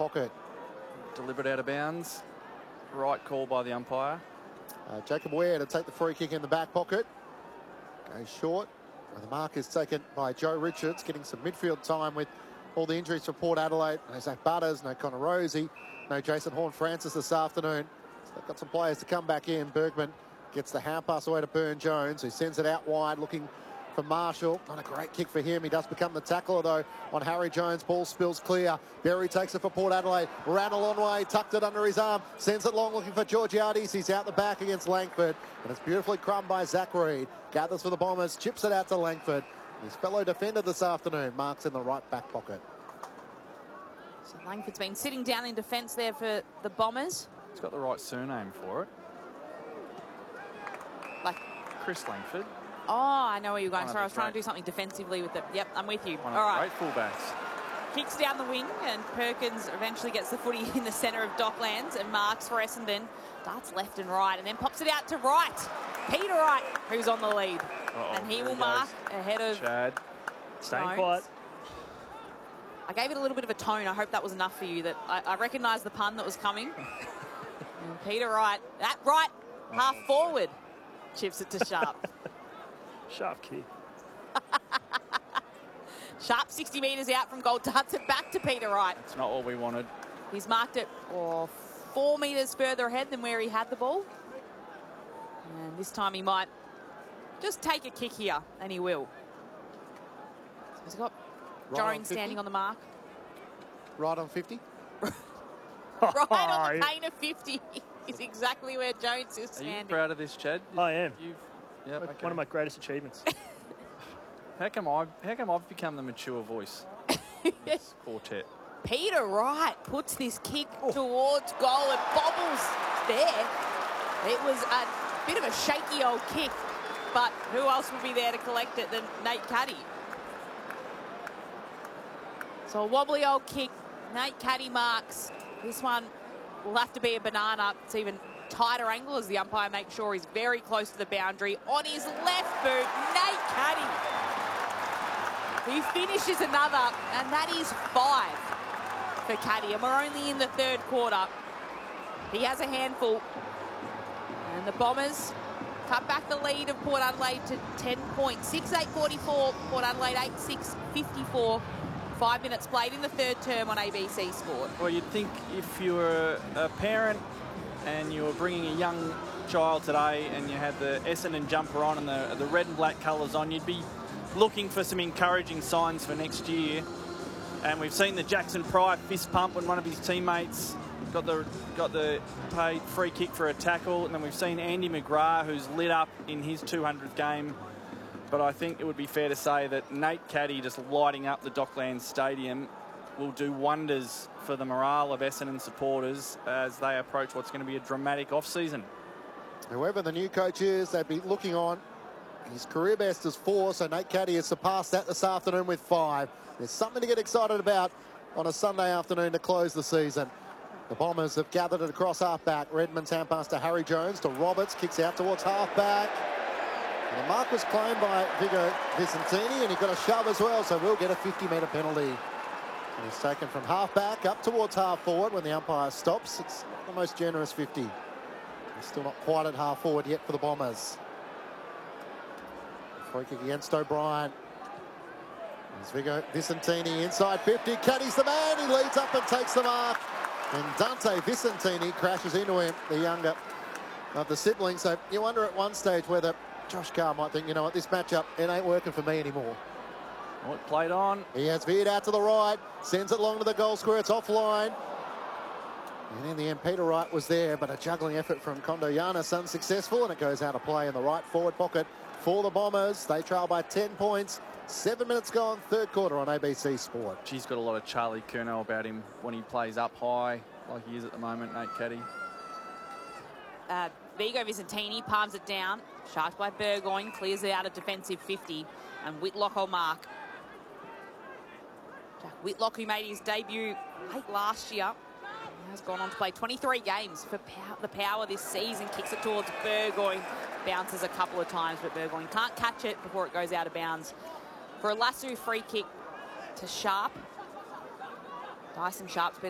pocket. Delivered out of bounds. Right call by the umpire. Jacob Ware to take the free kick in the back pocket. Goes short. The mark is taken by Joe Richards, getting some midfield time with all the injuries for Port Adelaide. No Zach Butters, no Connor Rosie, no Jason Horne-Francis this afternoon. So they've got some players to come back in. Bergman gets the hand pass away to Burne-Jones, who sends it out wide, looking for Marshall. Not a great kick for him. He does become the tackler, though, on Harry Jones. Ball spills clear. Berry takes it for Port Adelaide. Ran a long way, tucked it under his arm, sends it long, looking for Georgiades. He's out the back against Langford, and it's beautifully crumbed by Zach Reid. Gathers for the Bombers, chips it out to Langford. His fellow defender this afternoon marks in the right back pocket. So Langford's been sitting down in defence there for the Bombers. He's got the right surname for it. Like Chris Langford. Oh, I know where you're going. One of Sorry, I the was trying to great- do something defensively with it. Yep, I'm with you. One All of the right. great fullbacks. Kicks down the wing, and Perkins eventually gets the footy in the centre of Docklands and marks for Essendon. Darts left and right, and then pops it out to Wright. Peter Wright, who's on the lead. And he will mark ahead of Chad. Staying Jones. quiet. I gave it a little bit of a tone. I hope that was enough for you, that I recognised the pun that was coming. And Peter Wright, that right, half forward, chips it to Sharp. Sharp kick. Sharp 60 metres out from goal, darts it back to Peter Wright. It's not what we wanted. He's marked it 4 metres further ahead than where he had the ball. And this time he might just take a kick here, and he will. So he's got Right on Jones 50? standing on the mark. Right on 50. Right on the pane of 50 is exactly where Jones is Are you standing. proud of this, Chad? I am. Yep, okay. One of my greatest achievements. How come I've become the mature voice in this quartet? Peter Wright puts this kick towards goal. It bobbles there. It was a bit of a shaky old kick, but who else would be there to collect it than Nate Caddy? So a wobbly old kick. Nate Caddy marks. This one will have to be a banana. It's even tighter angle as the umpire makes sure he's very close to the boundary. On his left boot, Nate Caddy. He finishes another, and that is 5 for Caddy. And we're only in the third quarter. He has a handful. And the Bombers cut back the lead of Port Adelaide to 10 points. 6-8-44, Port Adelaide 8-6-54. 5 minutes played in the third term on ABC Sport. Well, you'd think if you were a parent and you were bringing a young child today and you had the Essendon jumper on and the red and black colours on, you'd be looking for some encouraging signs for next year. And we've seen the Jackson Pride fist pump when one of his teammates got the paid free kick for a tackle, and then we've seen Andy McGrath, who's lit up in his 200th game. But I think it would be fair to say that Nate Caddy just lighting up the Docklands Stadium will do wonders for the morale of Essendon supporters as they approach what's going to be a dramatic off-season. Whoever the new coach is, they'd be looking on. His career best is 4, so Nate Caddy has surpassed that this afternoon with 5. There's something to get excited about on a Sunday afternoon to close the season. The Bombers have gathered it across half-back. Redmond's hand pass to Harry Jones, to Roberts, kicks out towards half-back. And the mark was claimed by Vigo Vicentini, and he got a shove as well, so we'll get a 50-metre penalty. And he's taken from half-back up towards half-forward when the umpire stops. It's not the most generous 50. He's still not quite at half-forward yet for the Bombers. Free kick against O'Brien. There's Vigo Vicentini inside 50. Caddy's the man. He leads up and takes the mark. And Dante Vicentini crashes into him, the younger of the siblings. So you wonder at one stage whether Josh Carr might think, you know what, this matchup, it ain't working for me anymore. Oh, it played on. He has veered out to the right, sends it long to the goal square. It's offline. And in the end, Peter Wright was there, but a juggling effort from Kondo Giannis unsuccessful, and it goes out of play in the right forward pocket for the Bombers. They trail by 10 points. 7 minutes gone, third quarter on ABC Sport. He's got a lot of Charlie Curnow about him when he plays up high, like he is at the moment, Nate Caddy. Vigo Vicentini palms it down. Sharks by Burgoyne, clears it out of defensive 50. And Whitlock will mark. Jack Whitlock, who made his debut late last year, has gone on to play 23 games for the Power this season. Kicks it towards Burgoyne. Bounces a couple of times, but Burgoyne can't catch it before it goes out of bounds. For a lasso free kick to Sharp. Dyson Sharp's been